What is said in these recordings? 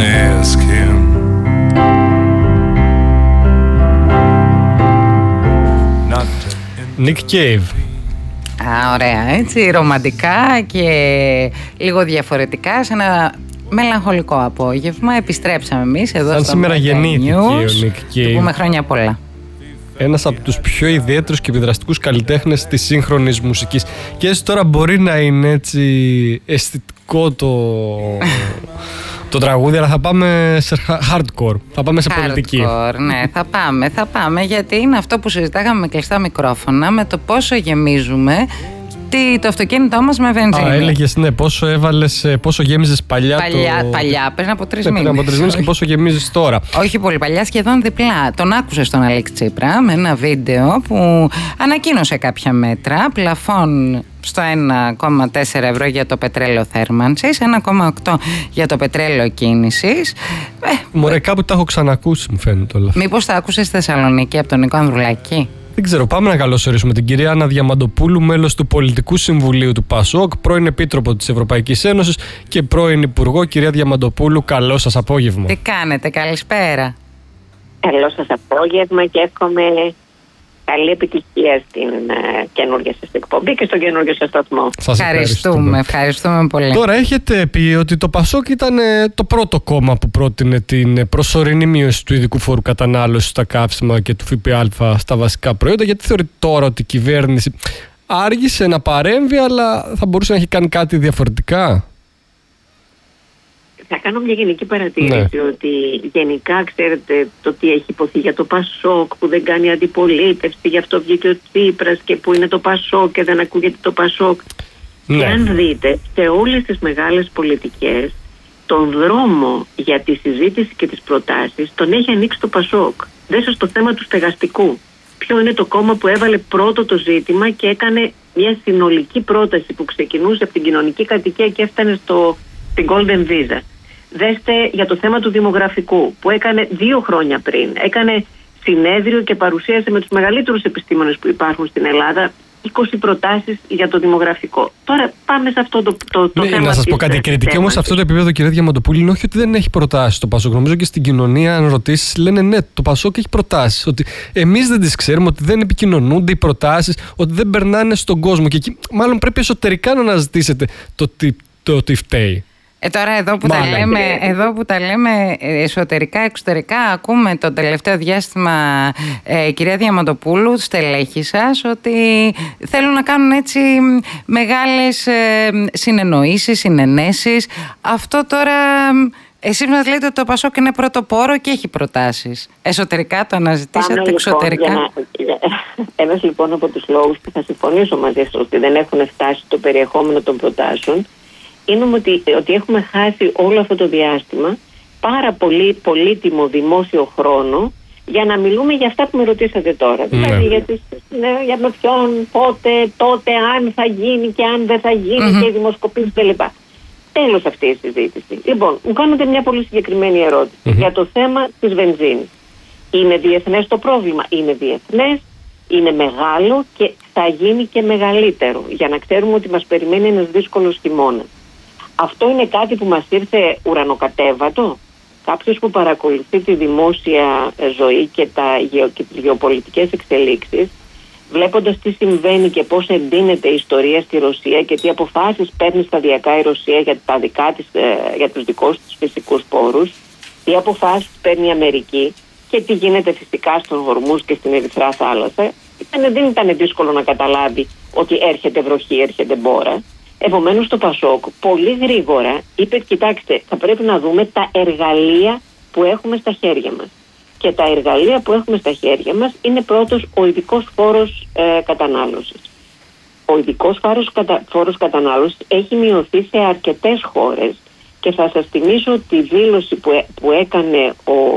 ask him. Nick Cave. Ωραία, έτσι ρομαντικά και λίγο διαφορετικά σε ένα μελαγχολικό απόγευμα. Επιστρέψαμε εμείς εδώ σαν στο σήμερα Mega γεννήθηκε News. ο Nick Cave. Του πούμε χρόνια πολλά. Ένας από τους πιο ιδιαίτερους και επιδραστικούς καλλιτέχνες της σύγχρονης μουσικής. Και έτσι τώρα μπορεί να είναι έτσι αισθητικό το τραγούδι, αλλά θα πάμε σε hardcore, θα πάμε σε πολιτική. Ναι, θα πάμε γιατί είναι αυτό που συζητάγαμε με κλειστά μικρόφωνα, με το πόσο γεμίζουμε το αυτοκίνητό μας με βενζίνη. Έλεγες, ναι, πόσο γέμιζες παλιά, πριν από 3 μήνες. Πριν από 3 μήνες και πόσο γεμίζεις τώρα. Όχι πολύ παλιά, σχεδόν διπλά. Τον άκουσε στον Αλέξη Τσίπρα με ένα βίντεο που ανακοίνωσε κάποια μέτρα, πλαφών στο 1,4 ευρώ για το πετρέλαιο θέρμανσης, 1,8 για το πετρέλαιο κίνησης. Μωρέ, κάπου τα έχω ξανακούσει, μου φαίνεται όλα. Μήπως τα άκουσες στη Θεσσαλονίκη από τον Νίκο Ανδρουλάκη? Δεν ξέρω, πάμε να καλωσορίσουμε την κυρία Άννα Διαμαντοπούλου, μέλος του Πολιτικού Συμβουλίου του ΠΑΣΟΚ, πρώην Επίτροπο της Ευρωπαϊκής Ένωσης και πρώην Υπουργό. Κυρία Διαμαντοπούλου, καλό σας απόγευμα. Τι κάνετε, καλησπέρα. Καλό σας απόγευμα και εύχομαι καλή επιτυχία στην καινούργια σας εκπομπή και στον καινούργιο σας σταθμό. Σας ευχαριστούμε πολύ. Τώρα έχετε πει ότι το ΠΑΣΟΚ ήταν το πρώτο κόμμα που πρότεινε την προσωρινή μείωση του ειδικού φόρου κατανάλωσης στα καύσιμα και του ΦΠΑ στα βασικά προϊόντα. Γιατί θεωρείτε τώρα ότι η κυβέρνηση άργησε να παρέμβει, αλλά θα μπορούσε να έχει κάνει κάτι διαφορετικά? Θα κάνω μια γενική παρατήρηση, ότι γενικά ξέρετε το τι έχει υποθεί για το ΠΑΣΟΚ που δεν κάνει αντιπολίτευση, γι' αυτό βγήκε ο Τσίπρας και που είναι το ΠΑΣΟΚ και δεν ακούγεται το ΠΑΣΟΚ. Και αν δείτε, σε όλες τις μεγάλες πολιτικές τον δρόμο για τη συζήτηση και τις προτάσεις τον έχει ανοίξει το ΠΑΣΟΚ. Δέστε στο θέμα του στεγαστικού. Ποιο είναι το κόμμα που έβαλε πρώτο το ζήτημα και έκανε μια συνολική πρόταση που ξεκινούσε από την κοινωνική κατοικία και έφτανε στην Golden Visa. Δέστε για το θέμα του δημογραφικού που έκανε 2 χρόνια πριν. Έκανε συνέδριο και παρουσίασε με τους μεγαλύτερους επιστήμονες που υπάρχουν στην Ελλάδα 20 προτάσεις για το δημογραφικό. Τώρα πάμε σε αυτό το θέμα. Να σας πω κάτι. Η κριτική όμως σε αυτό το επίπεδο, κυρία Διαμαντοπούλου, είναι όχι ότι δεν έχει προτάσεις το ΠΑΣΟΚ. Νομίζω και στην κοινωνία, αν ρωτήσεις, λένε ναι, το ΠΑΣΟΚ έχει προτάσεις. Ότι εμείς δεν τις ξέρουμε, ότι δεν επικοινωνούνται οι προτάσεις, ότι δεν περνάνε στον κόσμο. Και εκεί, μάλλον πρέπει εσωτερικά να αναζητήσετε το τι φταίει. Τώρα εδώ που τα λέμε εσωτερικά, εξωτερικά, ακούμε το τελευταίο διάστημα, κυρία Διαμαντοπούλου, στελέχη σας, ότι θέλουν να κάνουν έτσι μεγάλες συνεννοήσεις, συνενέσεις. Αυτό τώρα, εσείς μας λέτε ότι το ΠΑΣΟΚ είναι πρωτοπόρο και έχει προτάσεις. Εσωτερικά το αναζητήσατε, εξωτερικά? Ένας λοιπόν από τους λόγους που θα συμφωνήσω μαζί σας ότι δεν έχουν φτάσει το περιεχόμενο των προτάσεων είναι ότι έχουμε χάσει όλο αυτό το διάστημα πάρα πολύ πολύτιμο δημόσιο χρόνο για να μιλούμε για αυτά που με ρωτήσατε τώρα. Δηλαδή για με ποιον, πότε, τότε, αν θα γίνει και αν δεν θα γίνει και οι δημοσκοπήσεις κλπ. Τέλος αυτή η συζήτηση. Λοιπόν, μου κάνετε μια πολύ συγκεκριμένη ερώτηση για το θέμα της βενζίνης. Είναι διεθνές το πρόβλημα? Είναι διεθνές, είναι μεγάλο και θα γίνει και μεγαλύτερο, για να ξέρουμε ότι μας περιμένει ένας δύσκολος χειμώνας. Αυτό είναι κάτι που μας ήρθε ουρανοκατέβατο? Κάποιος που παρακολουθεί τη δημόσια ζωή και τις γεωπολιτικές εξελίξεις, βλέποντας τι συμβαίνει και πώς εντείνεται η ιστορία στη Ρωσία και τι αποφάσεις παίρνει σταδιακά η Ρωσία για τους δικούς της φυσικούς πόρους, τι αποφάσεις παίρνει η Αμερική και τι γίνεται φυσικά στον Ορμούζ και στην Ερυθρά θάλασσα, δεν ήταν δύσκολο να καταλάβει ότι έρχεται βροχή, έρχεται μπόρα. Επομένως το ΠΑΣΟΚ πολύ γρήγορα είπε, κοιτάξτε, θα πρέπει να δούμε τα εργαλεία που έχουμε στα χέρια μας. Και τα εργαλεία που έχουμε στα χέρια μας είναι πρώτος ο ειδικός φόρος κατανάλωσης. Ο ειδικός φόρος κατανάλωσης έχει μειωθεί σε αρκετές χώρες και θα σας θυμίσω τη δήλωση που έκανε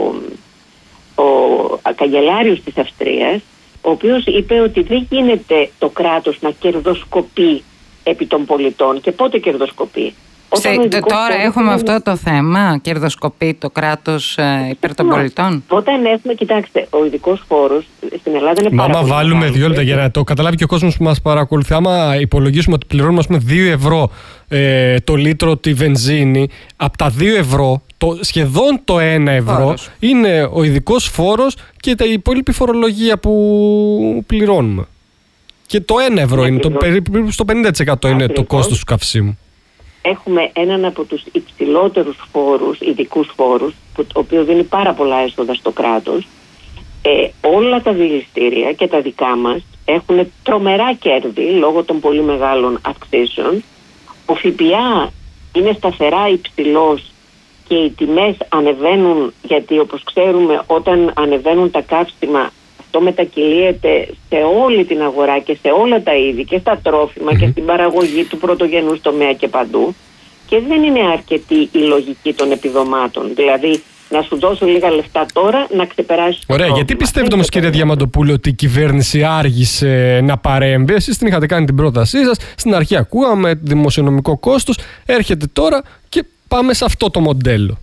ο καγκελάριος της Αυστρίας, ο οποίος είπε ότι δεν γίνεται το κράτος να κερδοσκοπεί επί των πολιτών. Και πότε κερδοσκοπεί? Τώρα έχουμε αυτό το θέμα, κερδοσκοπεί το κράτος υπέρ των πολιτών. Όταν έχουμε, κοιτάξτε, ο ειδικός φόρος στην Ελλάδα είναι πάρα πολύ. Άμα βάλουμε 2 λεπτά για να το καταλάβει και ο κόσμος που μας παρακολουθεί, άμα υπολογίσουμε ότι πληρώνουμε 2 ευρώ το λίτρο τη βενζίνη, από τα 2 ευρώ σχεδόν το 1 ευρώ φόρος είναι ο ειδικός φόρος και η υπόλοιπη φορολογία που πληρώνουμε. Και το 1 ευρώ είναι, περίπου στο 50% είναι το κόστος του καυσίμου. Έχουμε έναν από τους υψηλότερους φόρους, ειδικούς φόρους, ο οποίος δίνει πάρα πολλά έσοδα στο κράτος. Όλα τα δηληστήρια και τα δικά μας έχουν τρομερά κέρδη λόγω των πολύ μεγάλων αυξήσεων. Ο ΦΠΑ είναι σταθερά υψηλός και οι τιμές ανεβαίνουν, γιατί όπως ξέρουμε όταν ανεβαίνουν τα καύσιμα αυτό μετακυλίεται σε όλη την αγορά και σε όλα τα είδη και στα τρόφιμα και στην παραγωγή του πρωτογενούς τομέα και παντού, και δεν είναι αρκετή η λογική των επιδομάτων. Δηλαδή να σου δώσω λίγα λεφτά τώρα να ξεπεράσεις. Ωραία, γιατί πιστεύετε όμως, κύριε Διαμαντοπούλου, ότι η κυβέρνηση άργησε να παρέμβει? Εσείς την είχατε κάνει την πρότασή σας, στην αρχή ακούγαμε δημοσιονομικό κόστος, έρχεται τώρα και πάμε σε αυτό το μοντέλο.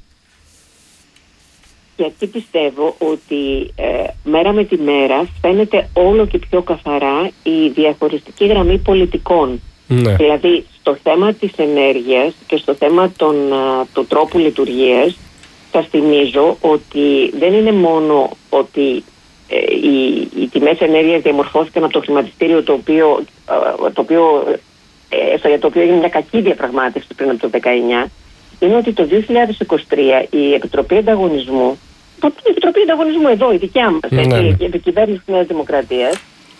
Γιατί πιστεύω ότι μέρα με τη μέρα φαίνεται όλο και πιο καθαρά η διαχωριστική γραμμή πολιτικών. Ναι. Δηλαδή στο θέμα της ενέργειας και στο θέμα του τρόπου λειτουργίας, σας θυμίζω ότι δεν είναι μόνο ότι οι τιμές ενέργειας διαμορφώθηκαν από το χρηματιστήριο για το οποίο έγινε μια κακή διαπραγμάτευση πριν από το 19, είναι ότι το 2023 η Επιτροπή Ανταγωνισμού, εδώ, η δικιά μας, η επικυβέρνηση της Νέας Δημοκρατίας,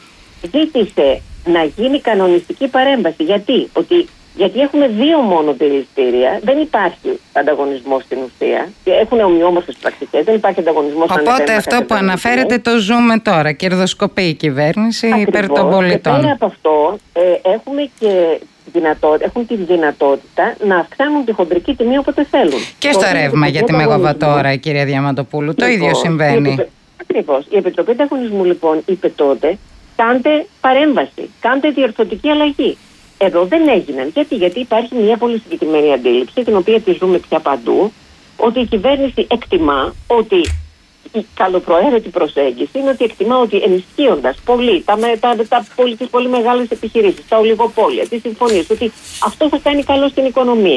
ζήτησε να γίνει κανονιστική παρέμβαση. Γιατί έχουμε 2 μόνο δηληστήρια, δεν υπάρχει ανταγωνισμός στην ουσία, έχουν ομοιόμορφες πρακτικές, δεν υπάρχει ανταγωνισμός. Οπότε αυτό που αναφέρετε το ζούμε τώρα, κερδοσκοπεί η κυβέρνηση υπέρ των πολιτών. Και πέρα από αυτό έχουμε και έχουν τη δυνατότητα να αυξάνουν τη χοντρική τιμή όποτε θέλουν. Και στο ρεύμα για τη μεγαβατόρα, κυρία Διαμαντοπούλου, το ίδιο συμβαίνει. Ακριβώς. Η Επιτροπή Ανταγωνισμού λοιπόν είπε τότε, κάντε παρέμβαση, κάντε διορθωτική αλλαγή. Εδώ δεν έγιναν. Γιατί υπάρχει μια πολύ συγκεκριμένη αντίληψη, την οποία τη ζούμε πια παντού, ότι η κυβέρνηση εκτιμά ότι η καλοπροαίρετη προσέγγιση είναι ότι εκτιμά ότι ενισχύοντας πολύ τις πολύ μεγάλες επιχειρήσεις, τα ολιγοπόλια, τις συμφωνίες, ότι αυτό θα κάνει καλό στην οικονομία.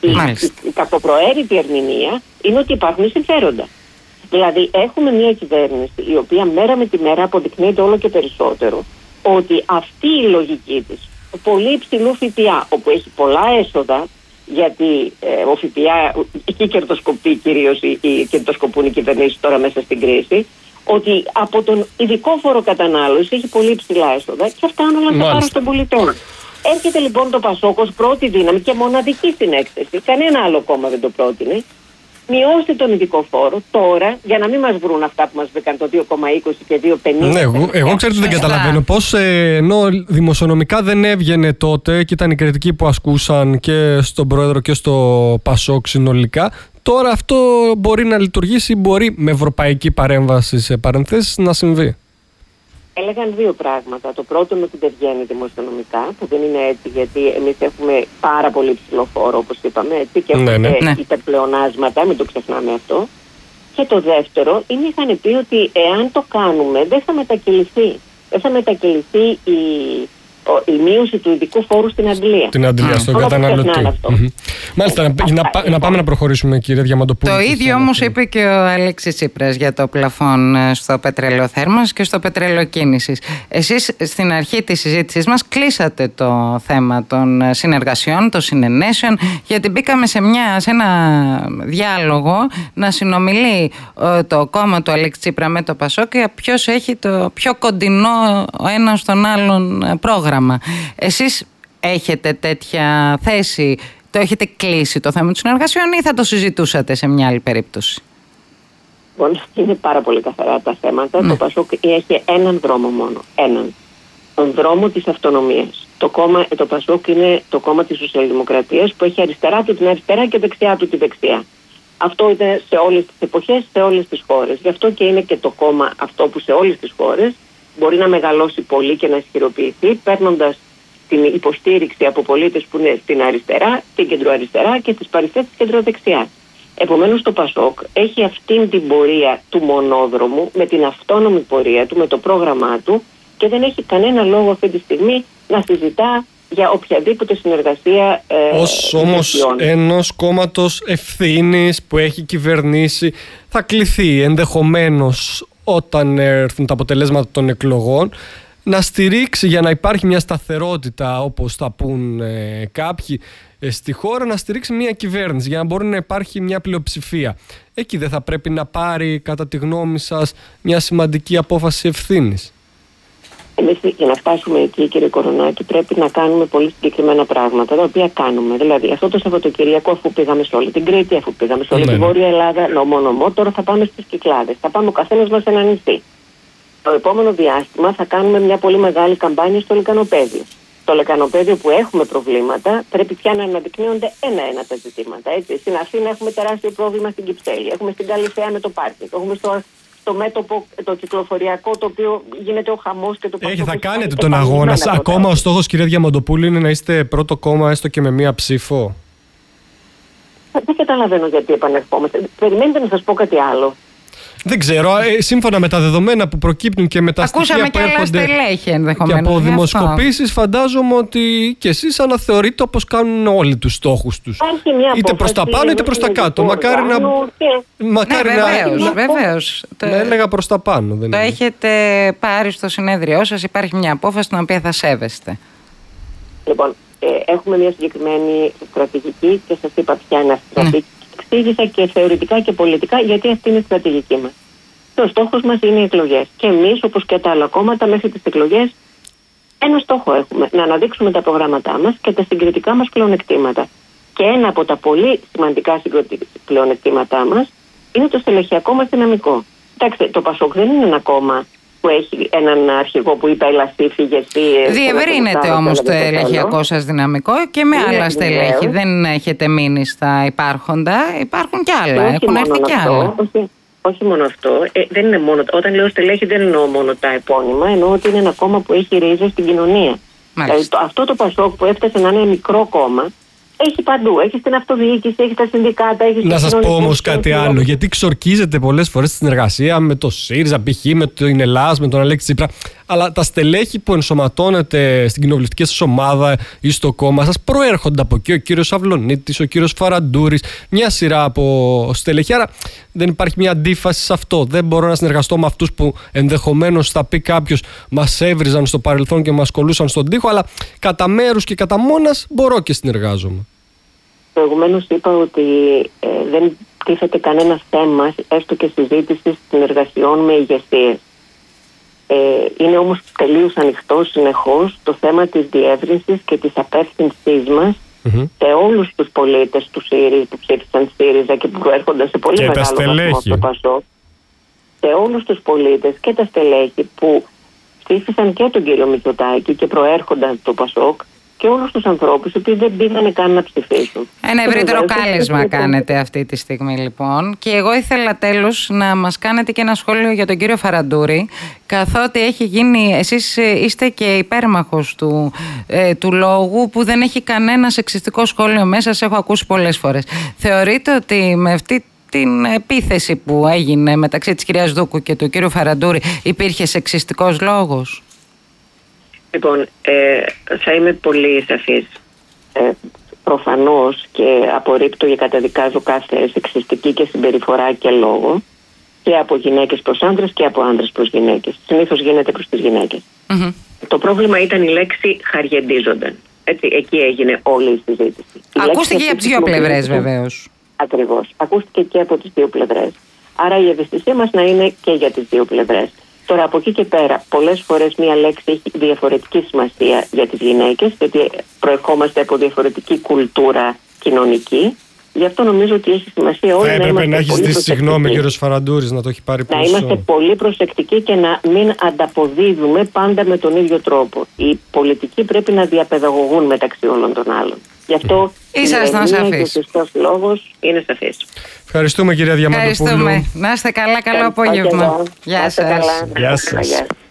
Η καλοπροαίρετη ερμηνεία είναι ότι υπάρχουν συμφέροντα. Δηλαδή έχουμε μια κυβέρνηση η οποία μέρα με τη μέρα αποδεικνύεται όλο και περισσότερο ότι αυτή η λογική της, πολύ υψηλού ΦΠΑ, όπου έχει πολλά έσοδα, γιατί ο ΦΠΑ εκεί κερδοσκοπεί κυρίως, κερδοσκοπούν οι κυβερνήσεις τώρα μέσα στην κρίση, ότι από τον ειδικό φόρο κατανάλωση έχει πολύ υψηλά έσοδα και αυτά είναι όλα στα βάρος των πολιτών. Έρχεται λοιπόν το Πασόκ ως πρώτη δύναμη και μοναδική στην έκθεση, κανένα άλλο κόμμα δεν το πρότεινε, μειώστε τον ειδικό φόρο τώρα, για να μην μας βρουν αυτά που μας βρήκαν το 2,20 και 2,50. Ναι, εγώ ξέρετε δεν καταλαβαίνω πώς, ενώ δημοσιονομικά δεν έβγαινε τότε και ήταν η κριτική που ασκούσαν και στον Πρόεδρο και στο Πασόκ συνολικά, τώρα αυτό μπορεί να λειτουργήσει, μπορεί με ευρωπαϊκή παρέμβαση σε παρενθέσεις να συμβεί. Έλεγαν 2 πράγματα. Το πρώτο είναι ότι δεν βγαίνει δημοσιονομικά, που δεν είναι έτσι, γιατί εμείς έχουμε πάρα πολύ ψηλό φόρο, όπως είπαμε, έτσι, και έχουμε υπερπλεονάσματα, μην το ξεχνάμε αυτό. Και το δεύτερο είναι, είχαν πει ότι εάν το κάνουμε δεν θα μετακυληθεί. Δεν θα μετακυληθεί η μείωση του ειδικού φόρου στην Αγγλία. Την Αγγλία, στον καταναλωτή. Μάλιστα, να πάμε να προχωρήσουμε, κύριε Διαμαντοπούλου. Το ίδιο όμως είπε και ο Αλέξης Τσίπρας για το πλαφόν στο πετρέλαιο θέρμανσης και στο πετρέλαιο κίνησης. Εσείς στην αρχή της συζήτησής μας κλείσατε το θέμα των συνεργασιών, των συνενέσεων, γιατί μπήκαμε σε ένα διάλογο να συνομιλεί το κόμμα του Αλέξη Τσίπρα με το Πασόκ και ποιος έχει το πιο κοντινό ο ένας στον άλλον πρόγραμμα. Εσείς έχετε τέτοια θέση, το έχετε κλείσει το θέμα των συνεργασιών ή θα το συζητούσατε σε μια άλλη περίπτωση? Λοιπόν, είναι πάρα πολύ καθαρά τα θέματα. Το Πασόκ έχει έναν δρόμο μόνο. Τον δρόμο της αυτονομίας. Το Πασόκ είναι το κόμμα της Σοσιαλδημοκρατίας που έχει αριστερά του την αριστερά και δεξιά του τη δεξιά. Αυτό είναι σε όλες τις εποχές, σε όλες τις χώρες. Γι' αυτό και είναι και το κόμμα αυτό που σε όλες τις χώρες μπορεί να μεγαλώσει πολύ και να ισχυροποιηθεί, παίρνοντας την υποστήριξη από πολίτες που είναι στην αριστερά, την κεντροαριστερά και τις παριστές της κεντροδεξιά. Επομένως το Πασόκ έχει αυτήν την πορεία του μονόδρομου, με την αυτόνομη πορεία του, με το πρόγραμμά του, και δεν έχει κανένα λόγο αυτή τη στιγμή να συζητά για οποιαδήποτε συνεργασία. Ως όμως ενός κόμματος ευθύνης που έχει κυβερνήσει, θα κληθεί ενδεχομένως όταν έρθουν τα αποτελέσματα των εκλογών να στηρίξει, για να υπάρχει μια σταθερότητα, όπως θα πούν κάποιοι στη χώρα, να στηρίξει μια κυβέρνηση για να μπορεί να υπάρχει μια πλειοψηφία. Εκεί δεν θα πρέπει να πάρει, κατά τη γνώμη σας, μια σημαντική απόφαση ευθύνης? Εμείς για να φτάσουμε εκεί, κύριε Κορονάκη, πρέπει να κάνουμε πολύ συγκεκριμένα πράγματα, τα οποία κάνουμε. Δηλαδή, αυτό το Σαββατοκυριακό, αφού πήγαμε σε όλη την Κρήτη, αφού πήγαμε σε όλη τη Βόρεια Ελλάδα, νομό, τώρα θα πάμε στις Κυκλάδες. Θα πάμε ο καθένας μας σε ένα νησί. Το επόμενο διάστημα θα κάνουμε μια πολύ μεγάλη καμπάνια στο Λεκανοπέδιο. Στο Λεκανοπέδιο που έχουμε προβλήματα, πρέπει πια να αναδεικνύονται ένα-ένα τα ζητήματα. Έτσι. Στην Αθήνα έχουμε τεράστιο πρόβλημα στην Κυψέλη, έχουμε στην Καλυθέα με το πάρκινγκ, έχουμε στο μέτωπο το κυκλοφοριακό, το οποίο γίνεται ο χαμός και το Πασόκ. Θα κάνετε τον αγώνα. Ακόμα ο στόχος, κυρία Διαμαντοπούλου, είναι να είστε πρώτο κόμμα, έστω και με μία ψήφο? Δεν καταλαβαίνω γιατί επανερχόμαστε. Περιμένετε να σας πω κάτι άλλο. Δεν ξέρω, σύμφωνα με τα δεδομένα που προκύπτουν και με τα στοιχεία που έρχονται και από δημοσκοπήσεις, φαντάζομαι ότι και εσείς αναθεωρείτε όπως κάνουν όλοι τους στόχους τους. Είτε προς τα πάνω είτε προς τα κάτω. Μακάρι να... Βεβαίως. Να έλεγα προς τα πάνω. Το έχετε πάρει στο συνέδριό σας, υπάρχει μια απόφαση την οποία θα σέβεστε. Λοιπόν, έχουμε μια συγκεκριμένη στρατηγική και σας είπα ποια είναι αυτή. Εξήγησα και θεωρητικά και πολιτικά γιατί αυτή είναι η στρατηγική μας. Ο στόχος μας είναι οι εκλογές. Και εμείς, όπως και τα άλλα κόμματα, μέχρι τις εκλογές ένα στόχο έχουμε. Να αναδείξουμε τα προγράμματά μας και τα συγκριτικά μας πλεονεκτήματα. Και ένα από τα πολύ σημαντικά πλεονεκτήματά μας είναι το στελεχειακό μας δυναμικό. Κοιτάξτε, το Πασόκ δεν είναι ένα κόμμα που έχει έναν αρχηγό που είπε έλα εσύ, φύγε εσύ. Διευρύνεται όμως το στελεχειακό σας δυναμικό και με άλλα στελέχη. Δεν έχετε μείνει στα υπάρχοντα. Υπάρχουν κι άλλα. Έχουν έρθει κι άλλα. Όχι μόνο αυτό. Δεν είναι μόνο, όταν λέω στελέχη δεν εννοώ μόνο τα επώνυμα. Εννοώ ότι είναι ένα κόμμα που έχει ρίζες στην κοινωνία. Δηλαδή, αυτό το Πασόκ που έφτασε να είναι ένα μικρό κόμμα, έχει παντού. Έχει στην αυτοδιοίκηση, έχει τα συνδικάτα, έχει. Να σας πω όμως κάτι άλλο. Γιατί ξορκίζεται πολλές φορές στη συνεργασία με το ΣΥΡΙΖΑ, π.χ. με την Ελλάδα, με τον Αλέξη Τσίπρα. Αλλά τα στελέχη που ενσωματώνεται στην κοινοβουλευτική σας ομάδα ή στο κόμμα σας προέρχονται από εκεί. Ο κύριος Αυλωνίτης, ο κύριος Φαραντούρης, μια σειρά από στελέχη. Άρα δεν υπάρχει μια αντίφαση σε αυτό. Δεν μπορώ να συνεργαστώ με αυτούς που ενδεχομένως θα πει κάποιος μας έβριζαν στο παρελθόν και μας κολλούσαν στον τοίχο, αλλά κατά μέρους και κατά μόνας μπορώ και συνεργάζομαι. Προηγουμένως είπα ότι δεν τίθεται κανένα θέμα, έστω και συζήτηση συνεργασιών με ηγεσίες. Είναι όμως τελείως ανοιχτό συνεχώς το θέμα της διεύρυνσης και της απεύθυνσής μας σε όλους τους πολίτες του ΣΥΡΙΖΑ που ψήφισαν ΣΥΡΙΖΑ και που προέρχονταν σε πολύ μεγάλο βαθμό από το Πασόκ. Σε όλους τους πολίτες και τα στελέχη που ψήφισαν και τον κύριο Μητσοτάκη και προέρχονταν από το Πασόκ, και όλους τους ανθρώπους οι οποίοι δεν πήγανε καν να ψηφίσουν. Ένα ευρύτερο κάλεσμα κάνετε αυτή τη στιγμή λοιπόν. Και εγώ ήθελα τέλος να μας κάνετε και ένα σχόλιο για τον κύριο Φαραντούρη, καθότι έχει γίνει, εσείς είστε και υπέρμαχος του λόγου που δεν έχει κανένα σεξιστικό σχόλιο μέσα, σας έχω ακούσει πολλές φορές. Θεωρείτε ότι με αυτή την επίθεση που έγινε μεταξύ της κυρίας Δούκου και του κύριου Φαραντούρη υπήρχε σεξιστικός λόγος? Λοιπόν, θα είμαι πολύ σαφής. Προφανώς και απορρίπτω και καταδικάζω κάθε σεξιστική και συμπεριφορά και λόγο και από γυναίκες προς άντρες και από άντρες προς γυναίκες. Συνήθως γίνεται προς τις γυναίκες. Το πρόβλημα ήταν η λέξη χαριεντίζονταν. Έτσι, εκεί έγινε όλη η συζήτηση. Ακούστηκε και από τις δύο πλευρές βεβαίως. Ακριβώς. Ακούστηκε και από τις δύο πλευρές. Άρα η ευαισθησία μας να είναι και για τις δύο πλευρές. Τώρα από εκεί και πέρα πολλές φορές μία λέξη έχει διαφορετική σημασία για τις γυναίκες, γιατί προερχόμαστε από διαφορετική κουλτούρα κοινωνική. Γι' αυτό νομίζω ότι έχει σημασία όλοι να είμαστε. Θα έπρεπε να έχει ζητήσει συγγνώμη ο κύριος Φαραντούρης, να το έχει πάρει πίσω. Να είμαστε πολύ προσεκτικοί και να μην ανταποδίδουμε πάντα με τον ίδιο τρόπο. Οι πολιτικοί πρέπει να διαπαιδαγωγούν μεταξύ όλων των άλλων. Γι' αυτό ήσασταν σαφείς. Ο σωστός λόγος είναι σαφής. Ευχαριστούμε κυρία Διαμαντοπούλου. Να είστε καλά, καλό απόγευμα. Γεια σας. Γεια σας.